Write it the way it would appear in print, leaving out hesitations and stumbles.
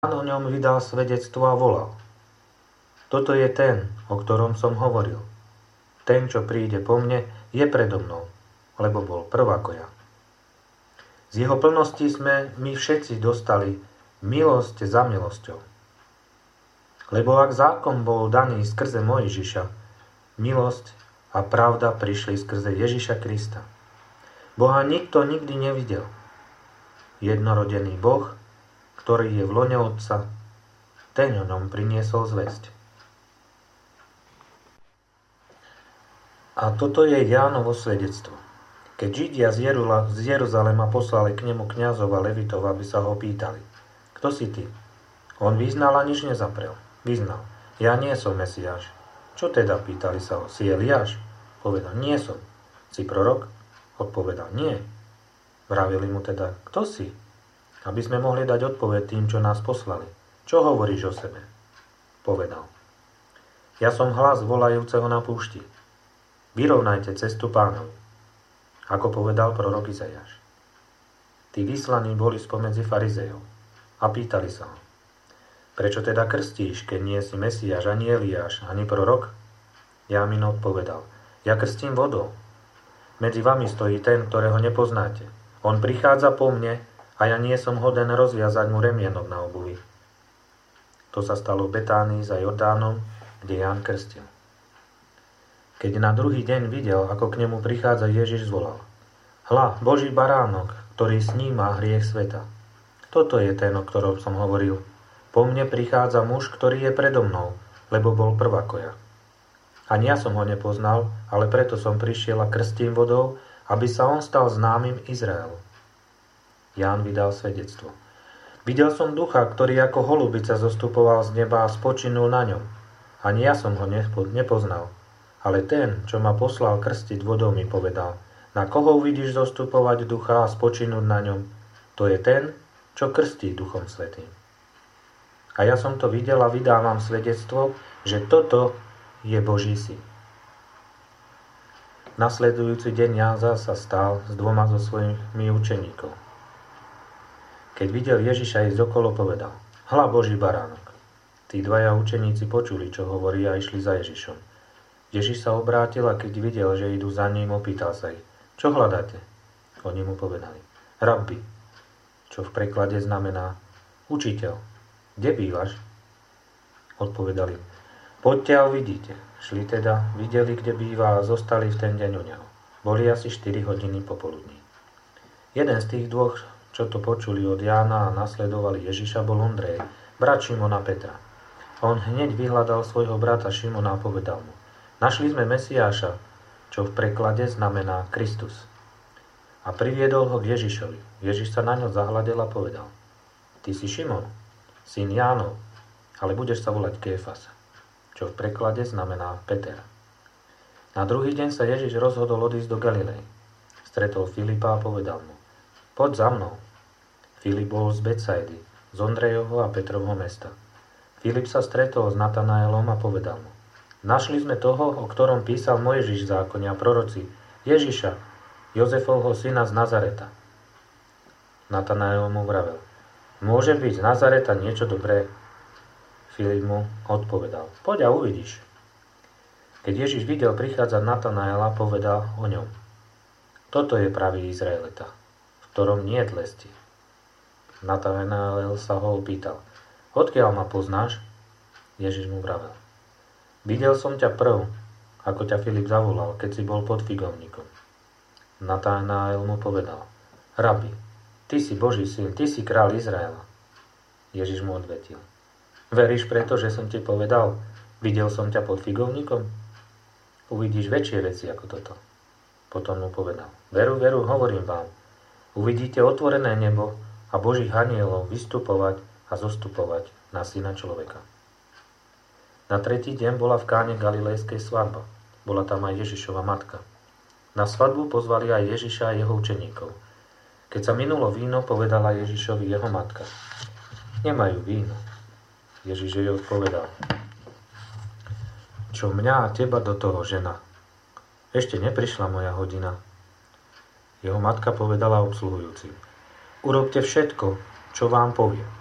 Ján o ňom vydal svedectvo a volal: Toto je ten, o ktorom som hovoril. Ten, čo príde po mne, je predo mnou, lebo bol prv ako ja. Z jeho plnosti sme my všetci dostali milosť za milosťou. Lebo ak zákon bol daný skrze Mojžiša, milosť a pravda prišli skrze Ježiša Krista. Boha nikto nikdy nevidel. Jednorodený Boh, ktorý je v lone Otca, ten o ňom priniesol zvesť. A toto je Jánovo svedectvo. Keď Židia z Jeruzalema poslali k nemu kňazov a levitov, aby sa ho pýtali: Kto si ty? On vyznal a nič nezaprel. Vyznal: Ja nie som Mesiáš. Čo teda? Pýtali sa ho. Si Eliáš? Povedal: Nie som. Si prorok? Odpovedal: Nie. Vravili mu teda: Kto si? Aby sme mohli dať odpoveď tým, čo nás poslali. Čo hovoríš o sebe? Povedal: Ja som hlas volajúceho na púšti. Vyrovnajte cestu Pánovi. Ako povedal prorok Izaiáš. Tí vyslaní boli spomedzi farizejov a pýtali sa ho: Prečo teda krstíš, keď nie si Mesiáš, ani Eliáš, ani prorok? Jámin odpovedal: Ja krstím vodou. Medzi vami stojí ten, ktorého nepoznáte. On prichádza po mne a ja nie som hoden rozviazať mu remienok na obuvi. To sa stalo v Betánii za Jordánom, kde Ján krstil. Keď na druhý deň videl, ako k nemu prichádza Ježiš, zvolal: Hľa, Boží baránok, ktorý sníma hriech sveta. Toto je ten, o ktorom som hovoril. Po mne prichádza muž, ktorý je predo mnou, lebo bol prv ako ja. Ani ja som ho nepoznal, ale preto som prišiel a krstím vodou, aby sa on stal známym Izraelu. Ján vydal svedectvo. Videl som ducha, ktorý ako holubica zostupoval z neba a spočinul na ňom. Ani ja som ho nepoznal. Ale ten, čo ma poslal krstiť vodou, mi povedal: Na koho uvidíš zostupovať ducha a spočinúť na ňom? To je ten, čo krstí Duchom Svätým. A ja som to videl a vydávam svedectvo, že toto je Boží syn. Nasledujúci deň Ján sa stál s dvoma zo svojimi učeníkov. Keď videl Ježiša ísť okolo, povedal: Hľa, Boží baránok. Tí dvaja učeníci počuli, čo hovorí, a išli za Ježišom. Ježiš sa obrátil a keď videl, že idú za ním, opýtal sa ich: Čo hľadáte? Oni mu povedali: Rabbi, čo v preklade znamená učiteľ. Kde bývaš? Odpovedali: Poďte a uvidíte. Šli teda, videli, kde býva, a zostali v ten deň u neho. Boli asi 4 hodiny popoludní. Jeden z tých dvoch, čo to počuli od Jána a nasledovali Ježiša, bol Ondrej, brat Šimona Petra. On hneď vyhľadal svojho brata Šimona a povedal mu: Našli sme Mesiáša, čo v preklade znamená Kristus. A priviedol ho k Ježišovi. Ježiš sa na ňo zahľadel a povedal: Ty si Šimon, syn Jánov, ale budeš sa volať Kéfas, čo v preklade znamená Peter. Na druhý deň sa Ježiš rozhodol odísť do Galilei. Stretol Filipa a povedal mu: Poď za mnou. Filip bol z Betsaidy, z Ondrejovho a Petrovho mesta. Filip sa stretol s Natanaelom a povedal mu: Našli sme toho, o ktorom písal Mojžiš v zákone a proroci, Ježiša, Jozefovho syna z Nazareta. Natanael mu vravel: Môže byť z Nazareta niečo dobré? Filip mu odpovedal: Poď a uvidíš. Keď Ježiš videl prichádzať Natanaela, povedal o ňom: Toto je pravý Izraelita, v ktorom nie je lesti. Natanael sa ho opýtal: Odkiaľ ma poznáš? Ježiš mu vravel: Videl som ťa prv, ako ťa Filip zavolal, keď si bol pod figovníkom. Natanael mu povedal: Rabi, ty si Boží syn, ty si kráľ Izraela. Ježiš mu odvetil: Veríš preto, že som ti povedal, videl som ťa pod figovníkom? Uvidíš väčšie veci ako toto. Potom mu povedal: Veru, veru, hovorím vám, uvidíte otvorené nebo a Božích anielov vystupovať a zostupovať na syna človeka. Na tretí deň bola v Káne Galilejskej svadba. Bola tam aj Ježišova matka. Na svadbu pozvali aj Ježiša a jeho učeníkov. Keď sa minulo víno, povedala Ježišovi jeho matka: Nemajú víno. Ježiš jej odpovedal: Čo mňa a teba do toho, žena? Ešte neprišla moja hodina. Jeho matka povedala obsluhujúcim: Urobte všetko, čo vám povie.